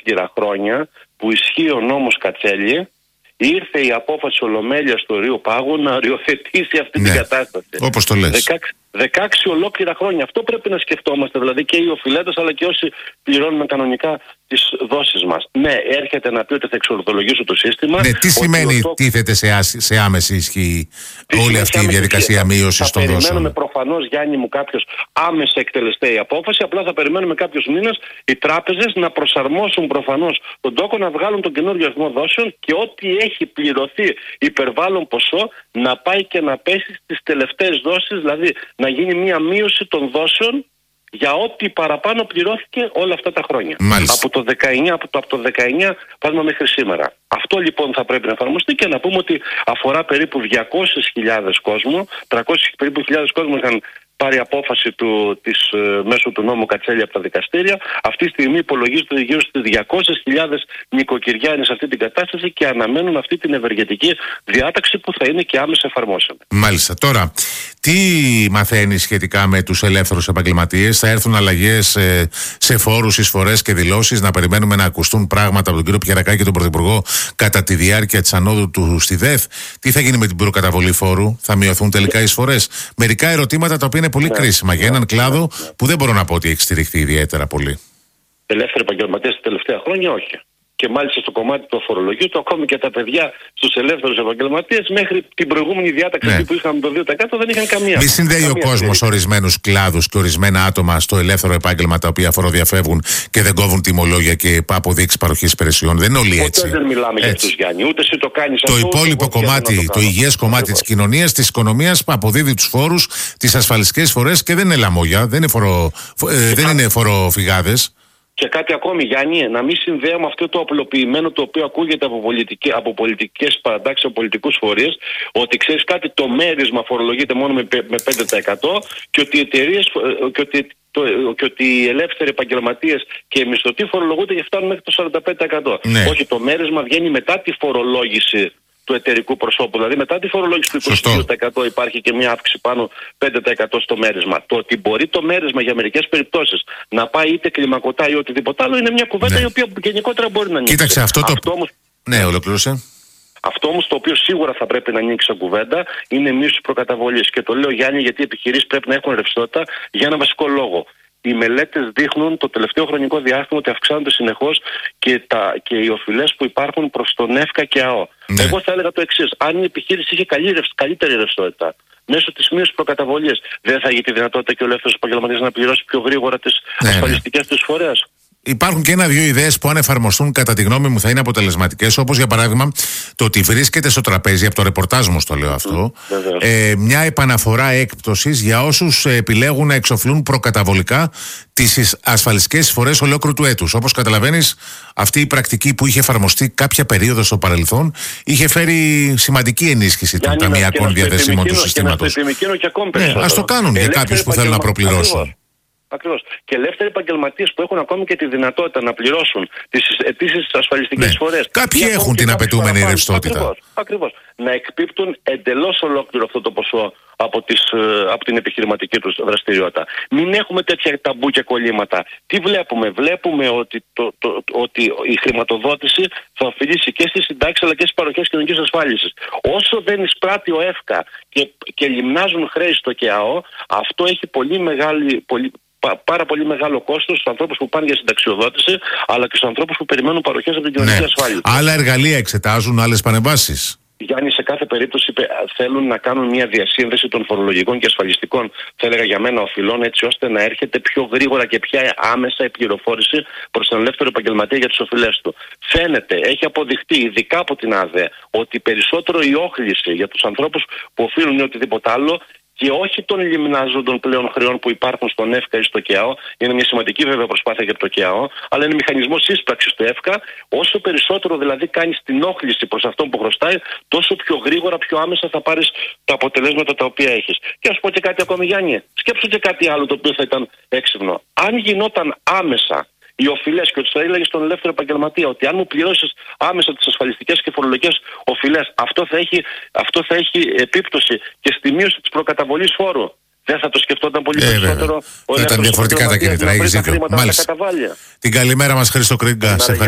ολόκληρα χρόνια που ισχύει ο νόμος Κατσέλη, ήρθε η απόφαση Ολομέλειας του Ορείου Πάγου να οριοθετήσει αυτή την κατάσταση. Όπως το λες. 16 ολόκληρα χρόνια. Αυτό πρέπει να σκεφτόμαστε, δηλαδή και οι οφειλέτες αλλά και όσοι πληρώνουν κανονικά τις δόσεις μας. Ναι, έρχεται να πει ότι θα εξορθολογήσω το σύστημα. Ναι, τι σημαίνει τίθεται σε άμεση ισχύ όλη αυτή η διαδικασία μείωσης των δόσεων? Θα περιμένουμε προφανώς, Γιάννη μου, κάποιος άμεσα εκτελεστεί η απόφαση. Απλά θα περιμένουμε κάποιους μήνες οι τράπεζες να προσαρμόσουν προφανώς τον τόκο, να βγάλουν τον καινούριο αριθμό δόσεων και ό,τι έχει πληρωθεί υπερβάλλον ποσό να πάει και να πέσει στις τελευταίες δόσεις, δηλαδή να γίνει μια μείωση των δόσεων για ό,τι παραπάνω πληρώθηκε όλα αυτά τα χρόνια. Μάλιστα. Από το 19 πάμε μέχρι σήμερα. Αυτό λοιπόν θα πρέπει να εφαρμοστεί και να πούμε ότι αφορά περίπου 200.000 κόσμο, 300 περίπου χιλιάδες κόσμο είχαν πάρει απόφαση μέσω του νόμου Κατσέλη από τα δικαστήρια. Αυτή τη στιγμή υπολογίζεται γύρω στις 200.000 νοικοκυριά είναι σε αυτή την κατάσταση και αναμένουν αυτή την ευεργετική διάταξη που θα είναι και άμεσα εφαρμόσιμη. Μάλιστα. Τώρα, τι μαθαίνεις σχετικά με τους ελεύθερους επαγγελματίες? Θα έρθουν αλλαγές σε φόρους, εισφορές και δηλώσεις? Να περιμένουμε να ακουστούν πράγματα από τον κύριο Πιερακάκη και τον Πρωθυπουργό κατά τη διάρκεια της ανόδου του στη ΔΕΘ? Τι θα γίνει με την προκαταβολή φόρου? Θα μειωθούν τελικά οι εισφορές? Μερικά ερωτήματα τα οποία είναι πολύ κρίσιμα για έναν κλάδο που δεν μπορώ να πω ότι έχει στηριχθεί ιδιαίτερα πολύ. Ελεύθεροι επαγγελματίες τα τελευταία χρόνια όχι. Και μάλιστα στο κομμάτι του αφορολογίου, ακόμη και τα παιδιά στους ελεύθερους επαγγελματίες, μέχρι την προηγούμενη διάταξη που είχαμε το 2% δεν είχαν καμία. Μη συνδέει ο κόσμος ορισμένους κλάδους και ορισμένα άτομα στο ελεύθερο επάγγελμα τα οποία φοροδιαφεύγουν και δεν κόβουν τιμολόγια και αποδείξεις παροχής υπηρεσιών. Δεν είναι όλοι έτσι. Ποτέ δεν μιλάμε για αυτούς, Γιάννη. Ούτε εσύ το κάνεις αυτό. Το υπόλοιπο κομμάτι, το υγιές κομμάτι της κοινωνίας, της οικονομίας, αποδίδει τους φόρους, τις ασφαλιστικές εισφορές και δεν είναι λαμόγια, δεν είναι φοροφυγάδες. Και κάτι ακόμη, Γιάννη, να μην συνδέουμε αυτό το απλοποιημένο το οποίο ακούγεται από πολιτικές παρατάξεις, από πολιτικούς φορείς, ότι ξέρεις κάτι, το μέρισμα φορολογείται μόνο με 5% και ότι οι εταιρείες και ότι οι ελεύθεροι επαγγελματίες και οι μισθωτοί φορολογούνται και φτάνουν μέχρι το 45%. Ναι. Όχι, το μέρισμα βγαίνει μετά τη φορολόγηση του εταιρικού προσώπου. Δηλαδή μετά τη φορολόγηση του 22% υπάρχει και μια αύξηση πάνω 5% στο μέρισμα. Το ότι μπορεί το μέρισμα για μερικές περιπτώσεις να πάει είτε κλιμακωτά ή οτιδήποτε άλλο είναι μια κουβέντα η οποία γενικότερα μπορεί να ανοίξει. Κοίταξε αυτό όμως... Ναι, ολοκλήρωσε. Αυτό όμως το οποίο σίγουρα θα πρέπει να ανοίξει σαν κουβέντα είναι η μείωση προκαταβολής. Και το λέω, Γιάννη, γιατί οι επιχειρήσεις πρέπει να έχουν ρευστότητα για ένα βασικό λόγο. Οι μελέτες δείχνουν το τελευταίο χρονικό διάστημα ότι αυξάνονται συνεχώς και οι οφειλές που υπάρχουν προς τον ΕΦΚΑ και ΑΟ. Ναι. Εγώ θα έλεγα το εξής. Αν η επιχείρηση είχε καλύτερη ρευστότητα μέσω της μείωσης προκαταβολής, δεν θα έχει τη δυνατότητα και ο ελεύθερος επαγγελματίας να πληρώσει πιο γρήγορα τις ασφαλιστικές του εισφορές? Υπάρχουν και ένα-δύο ιδέες που αν εφαρμοστούν κατά τη γνώμη μου θα είναι αποτελεσματικές, όπως για παράδειγμα το ότι βρίσκεται στο τραπέζι, από το ρεπορτάζ μου το λέω αυτό, μια επαναφορά έκπτωσης για όσους επιλέγουν να εξοφλούν προκαταβολικά τις ασφαλιστικές εισφορές ολόκληρου του έτους. Όπως καταλαβαίνεις, αυτή η πρακτική που είχε εφαρμοστεί κάποια περίοδο στο παρελθόν είχε φέρει σημαντική ενίσχυση των ταμειακών διαδεσίμων του συστήματος. Ας το κάνουν για κάποιους που θέλουν να προπληρώσουν. Ακριβώς. Και ελεύθεροι επαγγελματίες που έχουν ακόμη και τη δυνατότητα να πληρώσουν τις αιτήσεις ασφαλιστικές εισφορές. Κάποιοι έχουν την απαιτούμενη ρευστότητα. Ακριβώς. Να εκπίπτουν εντελώς ολόκληρο αυτό το ποσό από την επιχειρηματική τους δραστηριότητα. Μην έχουμε τέτοια ταμπού και κολλήματα. Τι βλέπουμε? Βλέπουμε ότι η χρηματοδότηση θα οφειλήσει και στις συντάξεις αλλά και στις παροχές κοινωνικής ασφάλισης. Όσο δεν εισπράττει ο ΕΦΚΑ και λιμνάζουν χρέη στο ΚΑΟ, αυτό έχει πάρα πολύ μεγάλο κόστος στους ανθρώπους που πάνε για συνταξιοδότηση, αλλά και στους ανθρώπους που περιμένουν παροχές από την κοινωνική ασφάλιση. Άλλα εργαλεία εξετάζουν, άλλες παρεμβάσεις? Γιάννη, σε κάθε περίπτωση θέλουν να κάνουν μια διασύνδεση των φορολογικών και ασφαλιστικών, θα έλεγα για μένα, οφειλών, έτσι ώστε να έρχεται πιο γρήγορα και πιο άμεσα η πληροφόρηση προς τον ελεύθερο επαγγελματία για τις οφειλές του. Φαίνεται, έχει αποδειχτεί, ειδικά από την ΑΔΕ, ότι περισσότερο η όχληση για τους ανθρώπους που οφείλουν ή οτιδήποτε άλλο, και όχι των λιμνάζοντων πλέον χρεών που υπάρχουν στον ΕΦΚΑ ή στο ΚΑΟ. Είναι μια σημαντική βέβαια προσπάθεια για το ΚΑΟ, αλλά είναι μηχανισμός σύσπραξης του ΕΦΚΑ. Όσο περισσότερο δηλαδή κάνεις την όχληση προς αυτόν που χρωστάει, τόσο πιο γρήγορα, πιο άμεσα θα πάρεις τα αποτελέσματα τα οποία έχεις. Και ας πω και κάτι ακόμη, Γιάννη. Σκέψου και κάτι άλλο το οποίο θα ήταν έξυπνο. Αν γινόταν άμεσα οι οφειλές και ότι θα έλεγε στον ελεύθερο επαγγελματία ότι αν μου πληρώσεις άμεσα τις ασφαλιστικές και φορολογικές οφειλές, αυτό θα έχει επίπτωση και στη μείωση της προκαταβολής φόρου. Δεν θα το σκεφτόταν πολύ περισσότερο? Θα ήταν διαφορετικά τα κίνητρα. Έχεις δίκιο. Μάλιστα. Την καλημέρα μας, Χρήστο Κρίγκα.